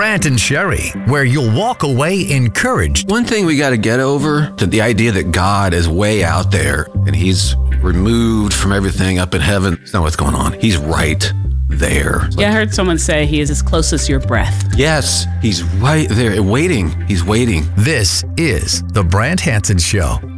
Brant and Sherry, where you'll walk away encouraged. One thing we got to get over to the idea that God is way out there and he's removed from everything up in heaven. That's not what's going on. He's right there. Yeah, I heard someone say he is as close as your breath. Yes, he's right there, waiting. He's waiting. This is The Brant Hansen Show.